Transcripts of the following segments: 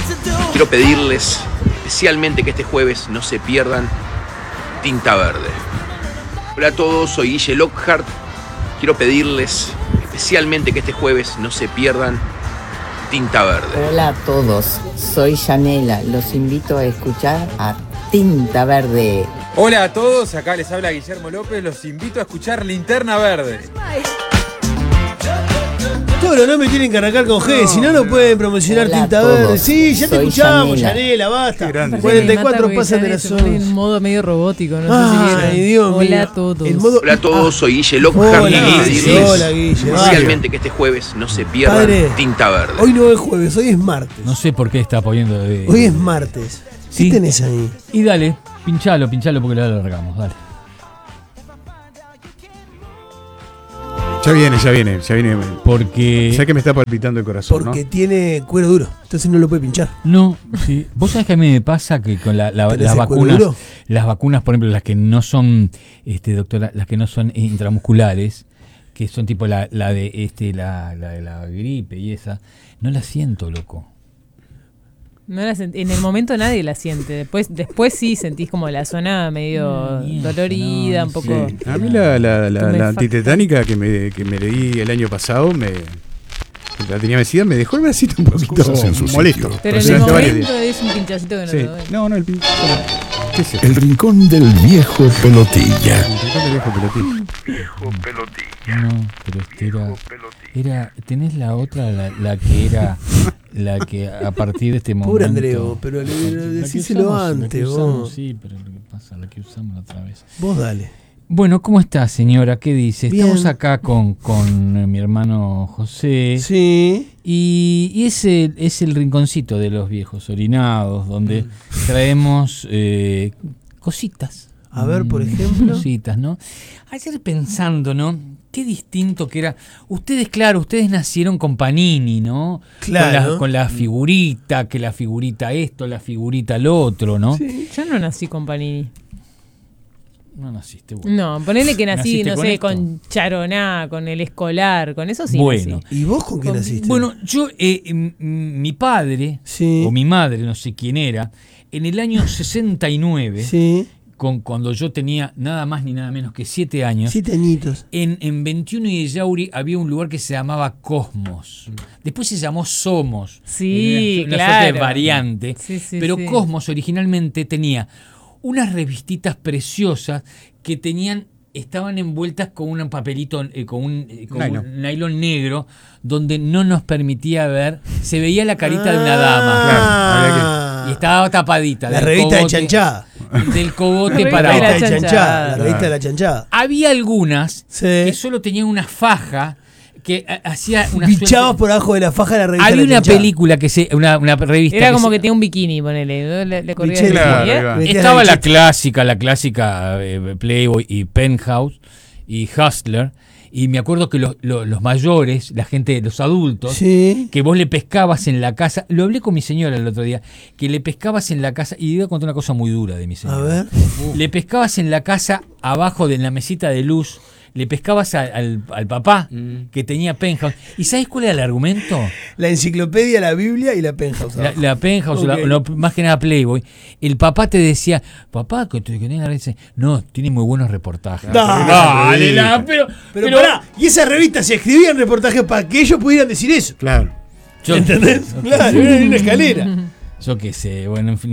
Quiero pedirles especialmente que este jueves no se pierdan Tinta Verde. Hola a todos, soy Guille Lockhart. Quiero pedirles especialmente que este jueves no se pierdan Tinta Verde. Hola a todos, soy Yanela. Los invito a escuchar a Tinta Verde. Hola a todos, acá les habla Guillermo López. Los invito a escuchar Linterna Verde. Toro, no me tienen que arrancar con G, si no, no pueden promocionar Hola Tinta a todos. Verde. Sí, ya te Soy escuchamos, Yanela. Yanela, basta. 44 pasan de las 11. en modo medio robótico, no Ay, sé si Dios mío. Hola a todos. El modo- Hola a todos, soy Guille Lockhart. Hola, Quiero Guille. pedirles Hola, Guille. especialmente que este jueves no se pierdan Padre, Tinta Verde. Hoy no es jueves, hoy es martes. No sé por qué está poniendo de... Hoy es martes. Sí. ¿Qué tenés ahí? Y dale, pinchalo porque lo largamos, dale. Ya viene. Porque... Ya que me está palpitando el corazón, Porque tiene cuero duro, entonces no lo puede pinchar. No, sí. Vos sabés que a mí me pasa que con ¿Tenés las el cuero vacunas, duro? por ejemplo, las que no son, doctora, las que no son intramusculares, que son tipo la de la gripe y esa, no la siento, loco. No la en el momento nadie la siente. Después sí sentís como la zona medio dolorida, no, un poco. Sí. A mí la antitetánica que me leí el año pasado, la tenía vencida, me dejó el bracito un poquito molesto. Pero en el momento es un pinchacito que no Sí. te duele. No, el pincho. ¿Qué es eso? El rincón del viejo pelotilla. El rincón del viejo pelotilla. No, pero tenés la otra, la que era, la que a partir de este momento... Pobre Andreo, pero La que decíselo usamos, antes, la que usamos, vos. sí, pero lo que pasa, la que usamos la otra vez. Vos dale. Bueno, ¿cómo está, señora? ¿Qué dice? Bien. Estamos acá con mi hermano José. Sí. Y ese es el rinconcito de los viejos orinados, donde traemos cositas. A ver, por ejemplo. Cositas, ¿no? Ayer pensando, ¿no? Qué distinto que era. Ustedes nacieron con Panini, ¿no? Claro. Con la figurita, que la figurita esto, la figurita lo otro, ¿no? Sí. Yo no nací con Panini. No naciste, bueno. No, ponele que nací, ¿Naciste no con sé, esto? con Charoná, con el escolar, con eso sí Bueno. nací. ¿Y vos con qué naciste? Bueno, yo, mi padre, Sí. o mi madre, no sé quién era, en el año 69, Sí. cuando yo tenía nada más ni nada menos que 7 años, 7 añitos. en 21 y Yauri había un lugar que se llamaba Cosmos. Después se llamó Somos. Sí, una claro. suerte de variante. Sí, sí, pero sí. Cosmos originalmente tenía unas revistitas preciosas que estaban envueltas con un papelito, con un nylon negro, donde no nos permitía ver, se veía la carita de una dama. Y estaba tapadita. La del revista de cogote- chanchada. Del cogote La para revista La de revista de la chanchada. La chanchada. revista de la chanchada. Había algunas Sí. que solo tenían una faja que hacía una Pichados suerte- por abajo de la faja de la revista Había de la una chanchada. película una revista Era como se- que tenía un bikini, ponele. Le corría Bichete. el Claro, bikini, ¿eh? ahí va. Metías estaba la bichete. clásica Playboy y Penthouse y Hustler, y me acuerdo que los mayores, la gente, los adultos, Sí. que vos le pescabas en la casa, lo hablé con mi señora el otro día, que le pescabas en la casa, y iba a contar una cosa muy dura de mi señora. A ver. Le pescabas en la casa, abajo de la mesita de luz, le pescabas al papá que tenía Penthouse. ¿Y sabes cuál era el argumento? La enciclopedia, la Biblia y la Penthouse. La, abajo. la Penthouse, Ok. más que nada Playboy. El papá te decía, papá, que tenga la revista. No, tiene muy buenos reportajes. Dale, pero pará, y esa revista se escribían reportajes para que ellos pudieran decir eso. Claro. yo, ¿Entendés? Claro, era una escalera. yo qué sé, bueno, en fin,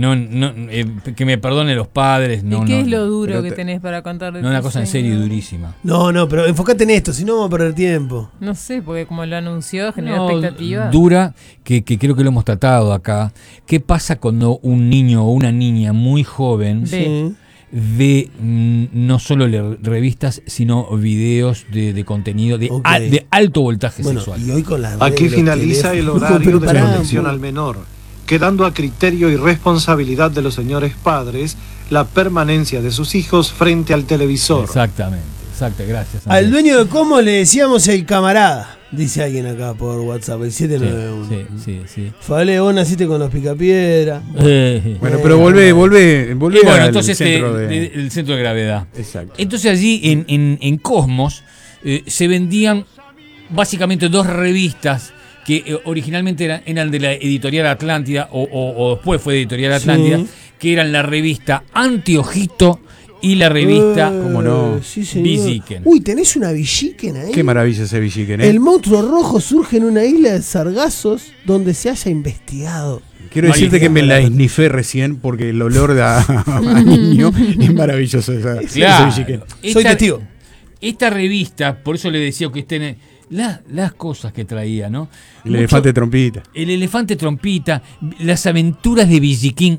que me perdone los padres. No, ¿Y qué no, es lo duro pero que te- tenés para contar de No, una tu cosa en sueño? serio y durísima. No, pero enfocate en esto, si no vamos a perder tiempo. No sé, porque como lo anunció, generó No, expectativa. dura, que creo que lo hemos tratado acá. ¿Qué pasa cuando un niño o una niña muy joven Sí. ve no solo revistas, sino videos de contenido Ok. de alto voltaje Bueno, sexual? y hoy con las Aquí redes, los finaliza el teléfonos. horario Pero de pará, protección al menor, quedando a criterio y responsabilidad de los señores padres la permanencia de sus hijos frente al televisor. Exactamente, gracias. Al Andrés. dueño de Cómo le decíamos el camarada, dice alguien acá por WhatsApp, el 791. Sí. Fale, vos naciste con los picapiedra. Bueno, pero volvé Y bueno, al entonces centro el centro de gravedad. Exacto. Entonces allí en Cosmos se vendían básicamente dos revistas que originalmente eran de la editorial Atlántida, o después fue de editorial Atlántida, que eran la revista Anteojito y la revista, como no, Villiquen. Uy, ¿tenés una Villiquen ahí? Qué maravilla ese Villiquen, El monstruo rojo surge en una isla de sargazos donde se haya investigado. Quiero decirte que me la esnifé recién porque el olor a niño es maravilloso. Claro. Ese Villiquen. Soy testigo. Esta revista, por eso le decía que usted... Las cosas que traía, ¿no? El elefante trompita. El elefante trompita, las aventuras de Villiquen,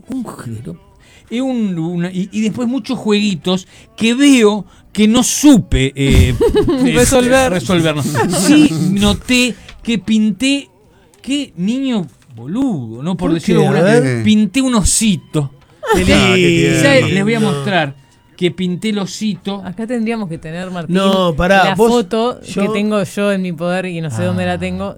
y después muchos jueguitos que veo que no supe resolvernos. Sí noté que pinté, qué niño boludo, ¿no? Por decirlo pinté un osito. Ya les voy a mostrar que pinté el osito. Acá tendríamos que tener, Martín, No, pará, la foto que tengo yo en mi poder y no sé dónde la tengo,